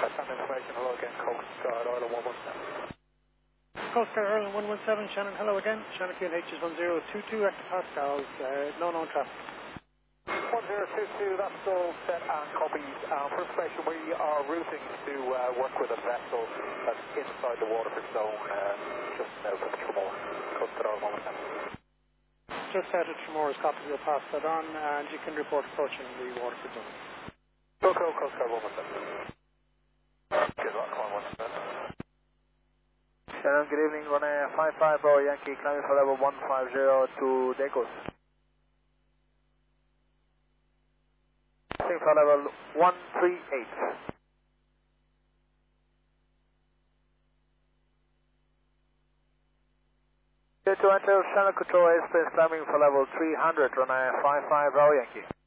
Some information, hello again, Coast Guard Island 117. Coast Guard Ireland 117, Shannon, hello again. Shannon QNH is 1022 hectopascals, no known traffic. 1022, that's all set and copies. For information, we are routing to work with a vessel that's inside the Waterford zone, just south of Tremor. Coast Guard Island 117. Just out of Tremor, copy, you'll pass that on, and you can report approaching the Waterford zone. Coast Guard 117. Good luck, 117. Shannon, good evening, 155 Bravo Yankee, climbing for level 150 to Decos. Climbing for level 138. To enter Channel Control airspace, climbing for level 300, 155 Bravo Yankee.